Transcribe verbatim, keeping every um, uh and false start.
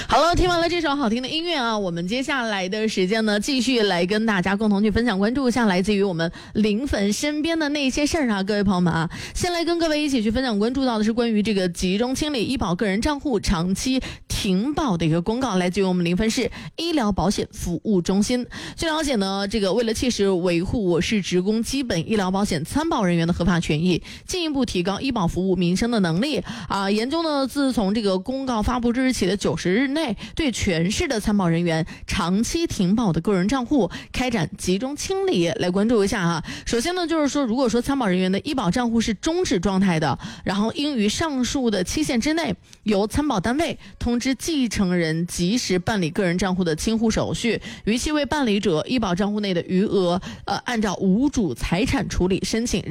好了，听完了这首好听的音乐啊，我们接下来的时间呢，继续来跟大家共同去分享关注一下来自于我们零粉身边的那些事儿啊，各位朋友们啊，先来跟各位一起去分享关注到的是关于这个集中清理医保个人账户长期停保的一个公告，来自于我们临汾市医疗保险服务中心。据了解呢，这个为了切实维护我市职工基本医疗保险参保人员的合法权益，进一步提高医保服务民生的能力啊，研究呢，自从这个公告发布之日起的九十日内，对全市的参保人员长期停保的个人账户开展集中清理，来关注一下哈。首先呢，就是说，如果说参保人员的医保账户是终止状态的，然后应于上述的期限之内，由参保单位通知继承人及时办理个人账户的清户手续，逾期未办理者，医保账户内的余额，呃，按照无主财产处理申请。